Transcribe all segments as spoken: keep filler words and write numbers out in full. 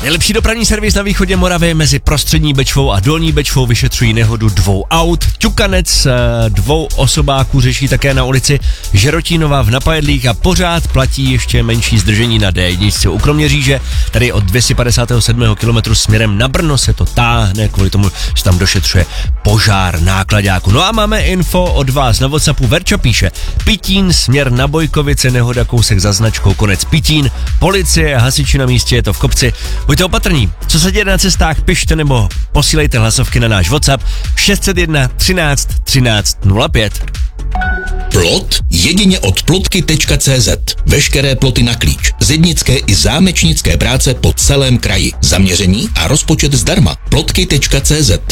Nejlepší dopravní servis na východě Moravy mezi prostřední Bečvou a dolní Bečvou vyšetřují nehodu dvou aut. Ťukanec dvou osobáků řeší také na ulici Žerotínova v Napajedlích a pořád platí ještě menší zdržení na D jedna u Kroměříže. Tady od dvě stě padesát sedm kilometrů směrem na Brno se to táhne kvůli tomu, že tam došetřuje požár nákladáku. No a máme info od vás na WhatsAppu. Verča píše: Pitín, směr na Bojkovice, nehoda kousek za značkou konec Pitín. Policie a hasiči na místě, je to v kopci. Buďte opatrní. Co se děje na cestách, pište nebo posílejte hlasovky na náš WhatsApp šest set jedna třináct třináct nula pět. Plot jedině od plotky tečka cé zet. Veškeré ploty na klíč. Zednické i zámečnické práce po celém kraji. Zaměření a rozpočet zdarma. plotky tečka cé zet.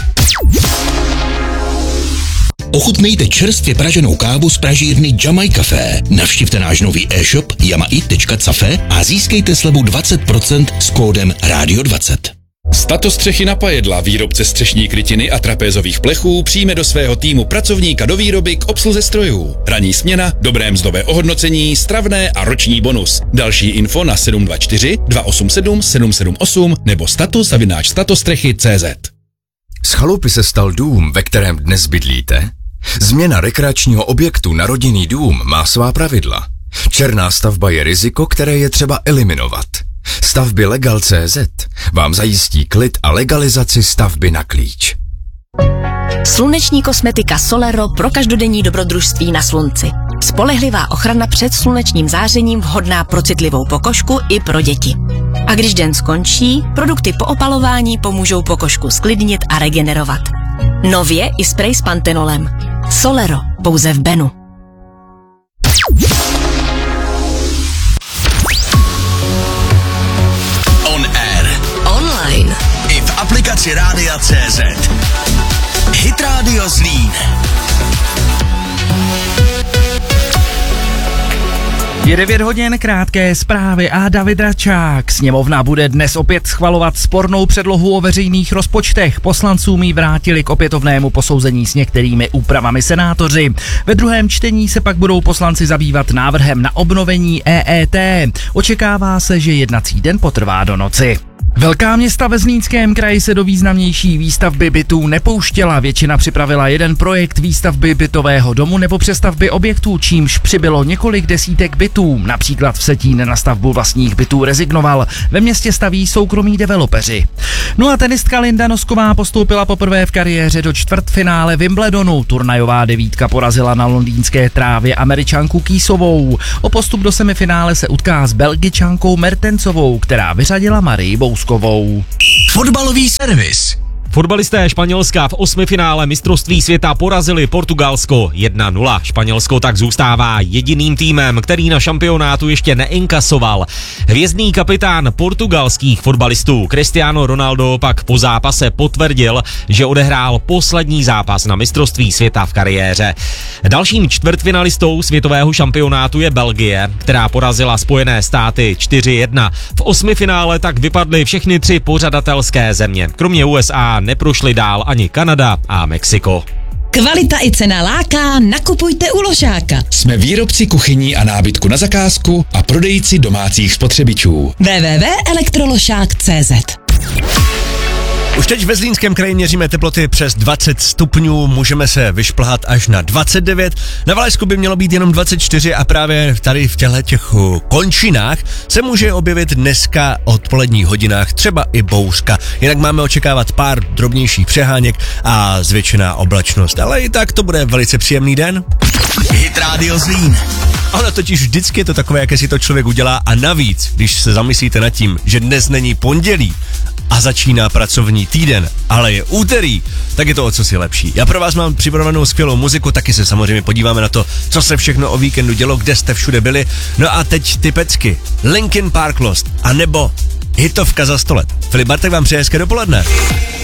Ochutnejte čerstvě praženou kávu z pražírny Jamaj Café. Navštivte náš nový e-shop jamai tečka cafe a získejte slevu dvacet procent s kódem rádio dvacet. Statostřechy Napajedla, výrobce střešní krytiny a trapézových plechů, přijme do svého týmu pracovníka do výroby k obsluze strojů. Ranní směna, dobré mzdové ohodnocení, stravné a roční bonus. Další info na sedm dva čtyři dva osm sedm sedm sedm osm nebo status zavináč statostřechy tečka cé zet. Z chalupy se stal dům, ve kterém dnes bydlíte? Změna rekreačního objektu na rodinný dům má svá pravidla. Černá stavba je riziko, které je třeba eliminovat. Stavby Legal tečka cé zet vám zajistí klid a legalizaci stavby na klíč. Sluneční kosmetika Solero pro každodenní dobrodružství na slunci. Spolehlivá ochrana před slunečním zářením, vhodná pro citlivou pokožku i pro děti. A když den skončí, produkty po opalování pomůžou pokožku sklidnit a regenerovat. Nově i sprej s pantenolem. Solero, pouze v Benu. On air. Online. I v aplikaci Rádia tečka cé zet. Hit Radio Zlín. Je devět hodin, krátké zprávy a David Račák. Sněmovna bude dnes opět schvalovat spornou předlohu o veřejných rozpočtech. Poslancům ji vrátili k opětovnému posouzení s některými úpravami senátoři. Ve druhém čtení se pak budou poslanci zabývat návrhem na obnovení E E T. Očekává se, že jednací den potrvá do noci. Velká města ve Zlínském kraji se do významnější výstavby bytů nepouštěla. Většina připravila jeden projekt výstavby bytového domu nebo přestavby objektů, čímž přibylo několik desítek bytů. Například Vsetín na stavbu vlastních bytů rezignoval. Ve městě staví soukromí developeři. No a tenistka Linda Nosková postoupila poprvé v kariéře do čtvrtfinále Wimbledonu. Turnajová devítka porazila na londýnské trávě Američanku Kýsovou. O postup do semifinále se utká s Belgičankou Mertensovou, která vyřadila Marii Bouskovou. Fotbalový servis. Fotbalisté Španělska v osmifinále mistrovství světa porazili Portugalsko jedna nula. Španělsko tak zůstává jediným týmem, který na šampionátu ještě neinkasoval. Hvězdný kapitán portugalských fotbalistů Cristiano Ronaldo pak po zápase potvrdil, že odehrál poslední zápas na mistrovství světa v kariéře. Dalším čtvrtfinalistou světového šampionátu je Belgie, která porazila Spojené státy čtyři jedna. V osmifinále tak vypadly všechny tři pořadatelské země. Kromě U S A neprošli dál ani Kanada a Mexiko. Kvalita i cena láká, nakupujte u Ložáka. Jsme výrobci kuchyní a nábytku na zakázku a prodejci domácích spotřebičů. w w w tečka elektroložák tečka cé zet. Už teď ve Zlínském kraji měříme teploty přes dvacet stupňů, můžeme se vyšplhat až na dvacet devět, na Valašsku by mělo být jenom dvacet čtyři a právě tady v těchto těch končinách se může objevit dneska odpoledních hodinách třeba i bouřka. Jinak máme očekávat pár drobnějších přeháněk a zvětšená oblačnost, ale i tak to bude velice příjemný den. Hit Radio Zlín. Ono totiž vždycky je to takové, jaké si to člověk udělá a navíc, když se zamyslíte nad tím, že dnes není pondělí a začíná pracovní týden, ale je úterý, tak je to o co si lepší. Já pro vás mám připravenou skvělou muziku, taky se samozřejmě podíváme na to, co se všechno o víkendu dělo, kde jste všude byli. No a teď ty pecky. Linkin Park Lost, a nebo hitovka za sto let. Filip Bartek vám přeje hezké dopoledne.